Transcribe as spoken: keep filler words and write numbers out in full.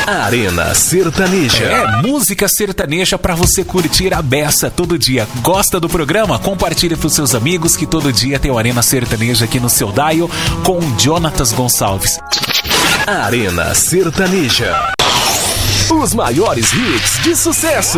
Arena Sertaneja. É, música sertaneja pra você curtir a beça todo dia. Gosta do programa? Compartilha pros seus amigos que todo dia tem o Arena Sertaneja aqui no seu dial com Jonatas Gonçalves. Arena Sertaneja. Os maiores hits de sucesso.